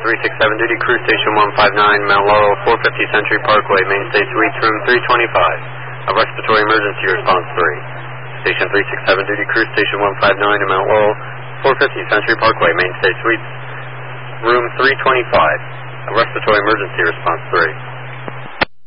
367 duty, crew station 159, Mount Laurel, 450 Century Parkway, Mainstay Suites, room 325. A respiratory emergency response 3. Station 367 duty, crew station 159 in Mount Laurel, 450 Century Parkway, Mainstay Suites, room 325. A respiratory emergency response 3.